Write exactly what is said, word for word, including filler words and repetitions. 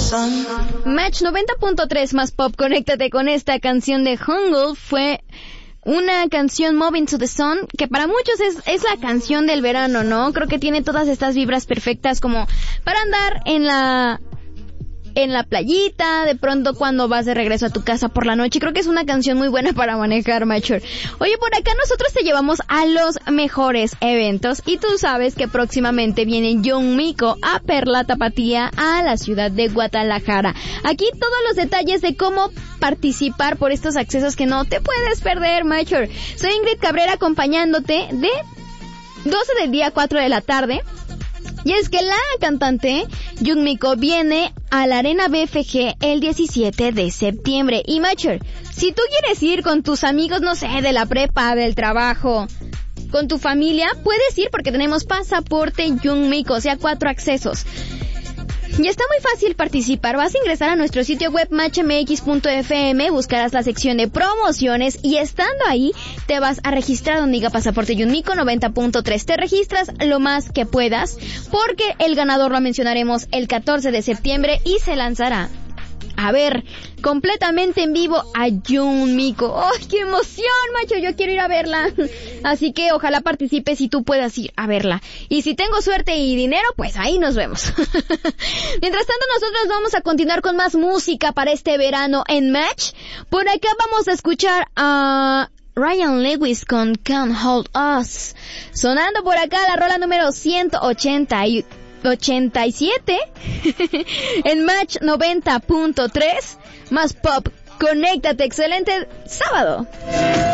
sun. Match noventa punto tres más pop, conéctate con esta canción de Jungle. Fue una canción Moving to the Sun, que para muchos es, es la canción del verano, ¿no? Creo que tiene todas estas vibras perfectas como para andar en la... en la playita, de pronto cuando vas de regreso a tu casa por la noche. Creo que es una canción muy buena para manejar, Mature. Oye, por acá nosotros te llevamos a los mejores eventos y tú sabes que próximamente viene Young Miko a Perla Tapatía a la ciudad de Guadalajara. Aquí todos los detalles de cómo participar por estos accesos que no te puedes perder, Mature. Soy Ingrid Cabrera acompañándote de doce del día a cuatro de la tarde. Y es que la cantante Young Miko viene a la Arena B F G el diecisiete de septiembre. Y Macher, si tú quieres ir con tus amigos, no sé, de la prepa, del trabajo, con tu familia, puedes ir porque tenemos pasaporte Young Miko, o sea, cuatro accesos. Y está muy fácil participar. Vas a ingresar a nuestro sitio web match m x punto f m, buscarás la sección de promociones y estando ahí te vas a registrar donde diga pasaporte Young Miko noventa punto tres. Te registras lo más que puedas porque el ganador lo mencionaremos el catorce de septiembre y se lanzará a ver completamente en vivo a Young Miko. ¡Ay, qué emoción, macho! Yo quiero ir a verla. Así que ojalá participes y tú puedas ir a verla. Y si tengo suerte y dinero, pues ahí nos vemos. Mientras tanto, nosotros vamos a continuar con más música para este verano en Match. Por acá vamos a escuchar a Ryan Lewis con Can't Hold Us. Sonando por acá la rola número ciento ochenta y ochenta y siete en Match noventa punto tres más pop. Conéctate, excelente sábado.